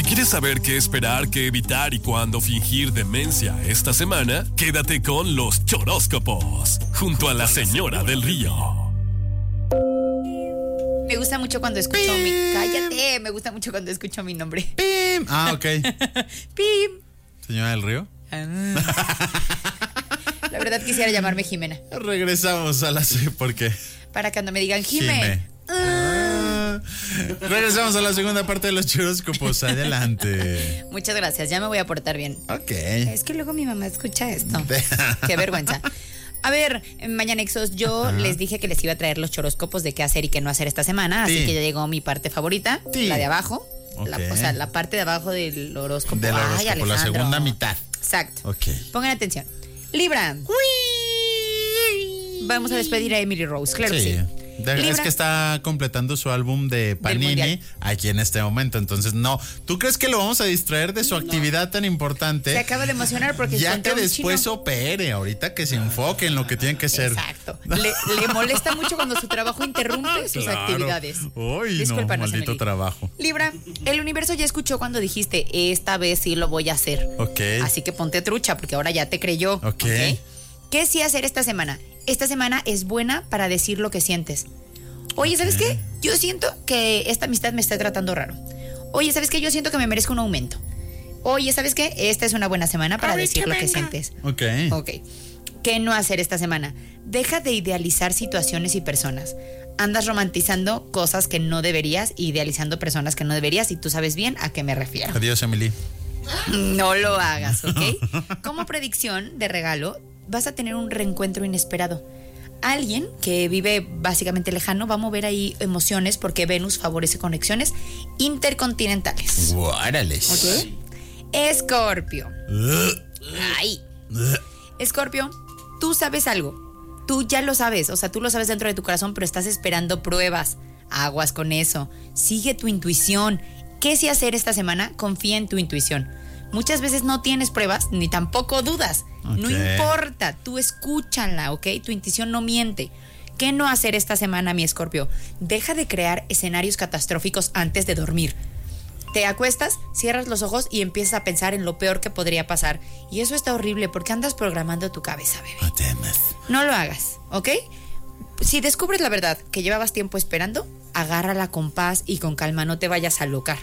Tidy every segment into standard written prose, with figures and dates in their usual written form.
quieres saber qué esperar, qué evitar y cuándo fingir demencia esta semana, quédate con los choróscopos, junto a la señora del río. Me gusta mucho cuando escucho ¡Cállate! Me gusta mucho cuando escucho mi nombre. ¡Pim! Ah, ok. ¡Pim! ¿Señora del río? La verdad quisiera llamarme Jimena. Regresamos a ¿por qué? Para cuando me digan Jime. Regresamos a la segunda parte de los choróscopos. Adelante. Muchas gracias, ya me voy a portar bien. Ok. Es que luego mi mamá escucha esto. Qué vergüenza. A ver, Mañanexos, yo les dije que les iba a traer los choróscopos de qué hacer y qué no hacer esta semana, así que ya llegó mi parte favorita, la de abajo. Okay. O sea, la parte de abajo del horóscopo. Del horóscopo, la segunda mitad. Exacto. Ok. Pongan atención. Libra. Vamos a despedir a Emily Rose, claro que sí. Es que está completando su álbum de Panini aquí en este momento. Entonces, no. ¿Tú crees que lo vamos a distraer de su actividad tan importante? Se acaba de emocionar porque ya que después opere, ahorita que se enfoque en lo que tiene que ser. Exacto. Le molesta mucho cuando su trabajo interrumpe sus actividades. Uy, no, maldito trabajo. Libra, el universo ya escuchó cuando dijiste, esta vez sí lo voy a hacer. Ok. Así que ponte trucha porque ahora ya te creyó. Ok. ¿Qué sí hacer esta semana? Esta semana es buena para decir lo que sientes. Oye, ¿sabes qué? Yo siento que esta amistad me está tratando raro. Oye, ¿sabes qué? Yo siento que me merezco un aumento. Oye, ¿sabes qué? Esta es una buena semana para decir lo que sientes. Ok. ¿Qué no hacer esta semana? Deja de idealizar situaciones y personas. Andas romantizando cosas que no deberías y idealizando personas que no deberías y tú sabes bien a qué me refiero. Adiós, Emily. No lo hagas, ¿ok? Como predicción de regalo, vas a tener un reencuentro inesperado. Alguien que vive básicamente lejano va a mover ahí emociones porque Venus favorece conexiones intercontinentales. Guárales. ¿Ok? Escorpio. Ay. Escorpio, tú sabes algo. Tú ya lo sabes, o sea, tú lo sabes dentro de tu corazón, pero estás esperando pruebas. Aguas con eso. Sigue tu intuición. ¿Qué sí hacer esta semana? Confía en tu intuición. Muchas veces no tienes pruebas ni tampoco dudas. Okay. No importa, tú escúchala, ¿ok? Tu intuición no miente. ¿Qué no hacer esta semana, mi Escorpio? Deja de crear escenarios catastróficos antes de dormir. Te acuestas, cierras los ojos y empiezas a pensar en lo peor que podría pasar. Y eso está horrible porque andas programando tu cabeza, bebé. No temas. No lo hagas, ¿ok? Si descubres la verdad que llevabas tiempo esperando, agárrala con paz y con calma, no te vayas a alocar.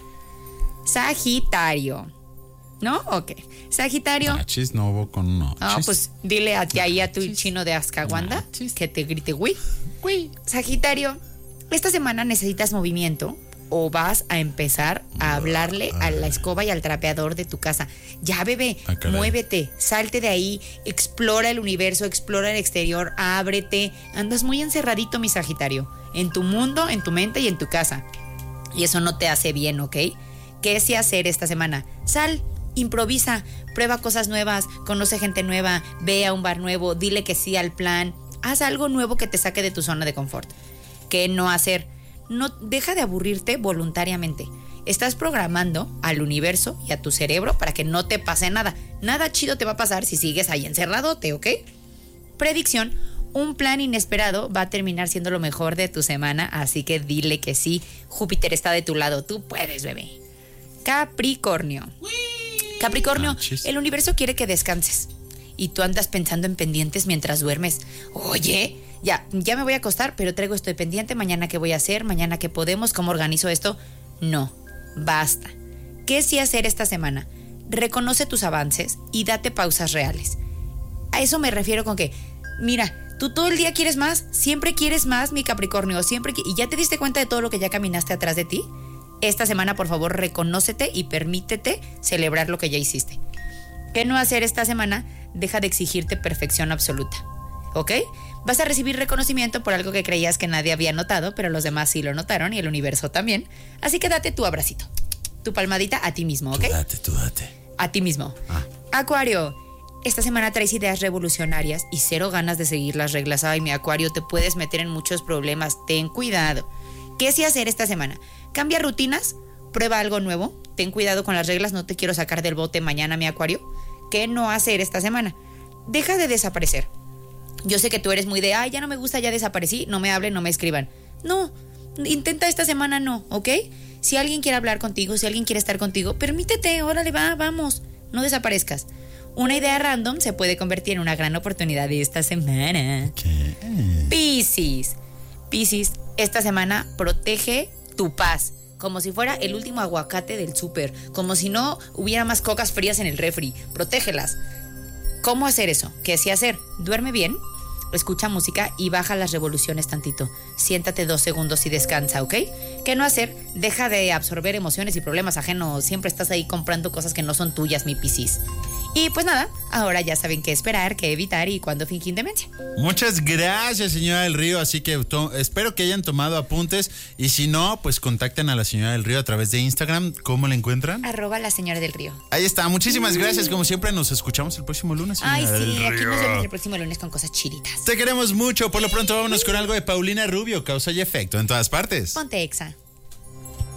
Sagitario. ¿No? Ok. Sagitario. Nachis, no hubo con no. No, pues dile a tu chino de Azcaguanda que te grite güey. Sagitario, esta semana necesitas movimiento o vas a empezar a hablarle a la escoba y al trapeador de tu casa. Ya, bebé, muévete, salte de ahí, explora el universo, explora el exterior, ábrete. Andas muy encerradito, mi Sagitario, en tu mundo, en tu mente y en tu casa. Y eso no te hace bien, ¿ok? ¿Qué sí hacer esta semana? Sal. Improvisa, prueba cosas nuevas, conoce gente nueva, ve a un bar nuevo, dile que sí al plan, haz algo nuevo que te saque de tu zona de confort. ¿Qué no hacer? No, deja de aburrirte voluntariamente. Estás programando al universo y a tu cerebro para que no te pase nada. Nada chido te va a pasar si sigues ahí encerradote, ¿ok? Predicción, un plan inesperado va a terminar siendo lo mejor de tu semana, así que dile que sí. Júpiter está de tu lado, tú puedes, bebé. Capricornio. Capricornio, el universo quiere que descanses y tú andas pensando en pendientes mientras duermes. Oye, ya me voy a acostar, pero traigo esto de pendiente, mañana qué voy a hacer, mañana qué podemos, cómo organizo esto. No, basta. ¿Qué sí hacer esta semana? Reconoce tus avances y date pausas reales. A eso me refiero con que, mira, tú todo el día quieres más, siempre quieres más, mi Capricornio, y ya te diste cuenta de todo lo que ya caminaste atrás de ti. Esta semana, por favor, reconócete y permítete celebrar lo que ya hiciste. ¿Qué no hacer esta semana? Deja de exigirte perfección absoluta, ¿ok? Vas a recibir reconocimiento por algo que creías que nadie había notado, pero los demás sí lo notaron y el universo también. Así que date tu abracito, tu palmadita a ti mismo, ¿ok? Tú date. A ti mismo. Acuario, esta semana traes ideas revolucionarias y cero ganas de seguir las reglas. Ay, mi Acuario, te puedes meter en muchos problemas. Ten cuidado. ¿Qué sí hacer esta semana? Cambia rutinas, prueba algo nuevo, ten cuidado con las reglas, no te quiero sacar del bote mañana, mi Acuario. ¿Qué no hacer esta semana? Deja de desaparecer. Yo sé que tú eres muy de, ya no me gusta, ya desaparecí, no me hablen, no me escriban. No, intenta esta semana no, ¿ok? Si alguien quiere hablar contigo, si alguien quiere estar contigo, permítete, órale, vamos, no desaparezcas. Una idea random se puede convertir en una gran oportunidad de esta semana. ¿Qué? Piscis, esta semana protege tu paz, como si fuera el último aguacate del súper, como si no hubiera más cocas frías en el refri. Protégelas. ¿Cómo hacer eso? ¿Qué sí hacer? Duerme bien, escucha música y baja las revoluciones tantito. Siéntate 2 segundos y descansa, ¿ok? ¿Qué no hacer? Deja de absorber emociones y problemas ajenos. Siempre estás ahí comprando cosas que no son tuyas, mi Piscis. Y pues nada, ahora ya saben qué esperar, qué evitar y cuándo fingir demencia. Muchas gracias, señora del Río. Así que espero que hayan tomado apuntes. Y si no, pues contacten a la señora del Río a través de Instagram. ¿Cómo la encuentran? @la señora del Río. Ahí está. Muchísimas gracias. Como siempre, nos escuchamos el próximo lunes. Ay, sí, aquí nos vemos el próximo lunes con cosas chiritas. Te queremos mucho. Por lo pronto, vámonos con algo de Paulina Rubio, Causa y Efecto en todas partes. Ponte Exa.